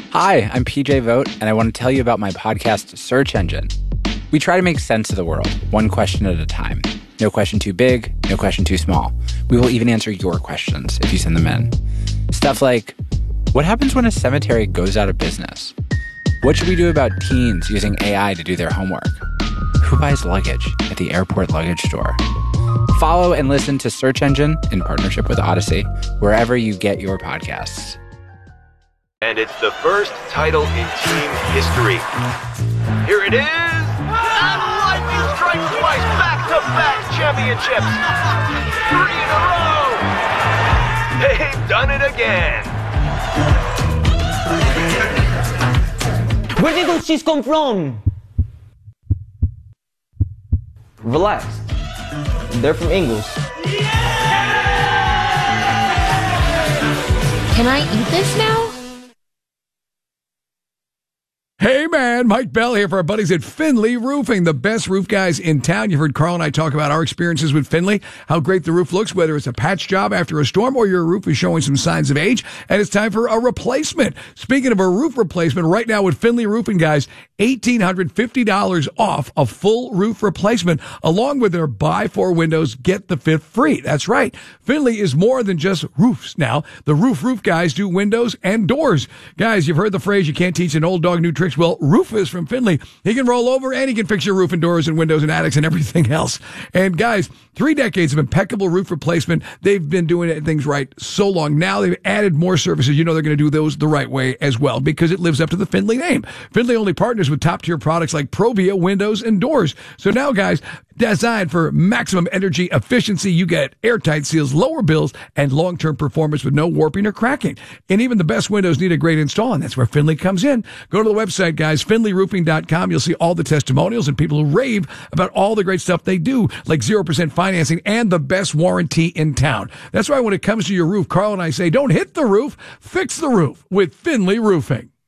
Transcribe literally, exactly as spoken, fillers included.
Hi, I'm P J Vogt, and I want to tell you about my podcast, Search Engine. We try to make sense of the world, one question at a time. No question too big, no question too small. We will even answer your questions if you send them in. Stuff like, what happens when a cemetery goes out of business? What should we do about teens using A I to do their homework? Who buys luggage at the airport luggage store? Follow and listen to Search Engine in partnership with Odyssey, wherever you get your podcasts. And it's the first title in team history. Here it is! And lightning strikes twice, back-to-back championships! Three in a row! They've done it again! Where did those cheese come from? Relax. They're from Ingles. Can I eat this now? Hey man, Mike Bell here for our buddies at Finley Roofing, the best roof guys in town. You've heard Carl and I talk about our experiences with Finley, how great the roof looks, whether it's a patch job after a storm or your roof is showing some signs of age, and it's time for a replacement. Speaking of a roof replacement, right now with Finley Roofing, guys, one thousand eight hundred fifty dollars off a full roof replacement, along with their buy four windows, get the fifth free. That's right. Finley is more than just roofs now. The roof roof guys do windows and doors. Guys, you've heard the phrase, you can't teach an old dog new tricks. Well, Rufus from Finley, he can roll over and he can fix your roof and doors and windows and attics and everything else. And guys, three decades of impeccable roof replacement. They've been doing things right so long. Now they've added more services. You know they're going to do those the right way as well because it lives up to the Finley name. Finley only partners with top-tier products like Provia windows and doors. So now, guys, designed for maximum energy efficiency, you get airtight seals, lower bills, and long-term performance with no warping or cracking. And even the best windows need a great install, and that's where Finley comes in. Go to the website, guys, finley roofing dot com. You'll see all the testimonials and people who rave about all the great stuff they do, like zero percent financing and the best warranty in town. That's why when it comes to your roof, Carl and I say, don't hit the roof, fix the roof with Finley Roofing.